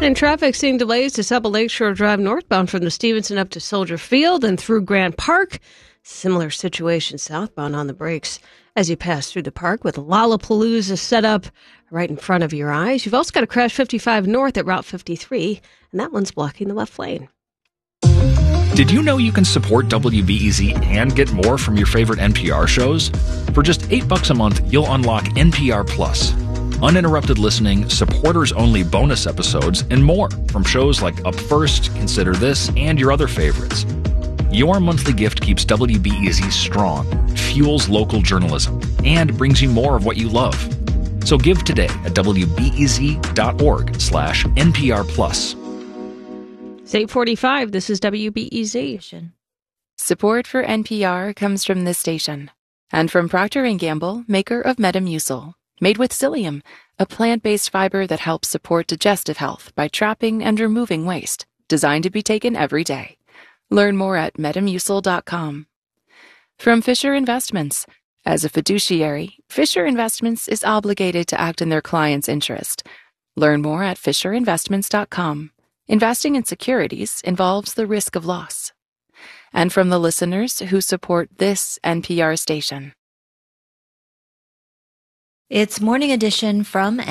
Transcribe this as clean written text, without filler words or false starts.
And traffic seeing delays to Supple Lakeshore Drive northbound from the Stevenson up to Soldier Field and through Grant Park. Similar situation southbound on the brakes as you pass through the park with Lollapalooza set up right in front of your eyes. You've also got a crash 55 north at Route 53, and that one's blocking the left lane. Did you know you can support WBEZ and get more from your favorite NPR shows? For just $8 a month, you'll unlock NPR Plus. Uninterrupted listening, supporters-only bonus episodes, and more from shows like Up First, Consider This, and your other favorites. Your monthly gift keeps WBEZ strong, fuels local journalism, and brings you more of what you love. So give today at wbez.org/NPR Plus. It's 8:45. This is WBEZ. Support for NPR comes from this station and from Procter & Gamble, maker of Metamucil, made with psyllium, a plant-based fiber that helps support digestive health by trapping and removing waste, designed to be taken every day. Learn more at metamucil.com. From Fisher Investments. As a fiduciary, Fisher Investments is obligated to act in their client's interest. Learn more at fisherinvestments.com. Investing in securities involves the risk of loss. And from the listeners who support this NPR station. It's Morning Edition from